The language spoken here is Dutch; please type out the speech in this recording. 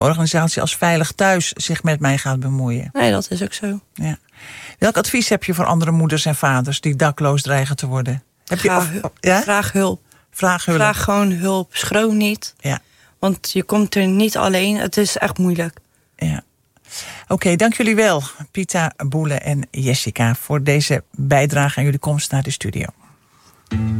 organisatie als Veilig Thuis zich met mij gaat bemoeien. Nee, dat is ook zo. Ja. Welk advies heb je voor andere moeders en vaders die dakloos dreigen te worden? Vraag hulp. Vraag hulp. Vraag gewoon hulp. Schroom niet. Ja. Want je komt er niet alleen. Het is echt moeilijk. Ja. Oké, dank jullie wel, Pita, Boele en Jessica, voor deze bijdrage en jullie komst naar de studio.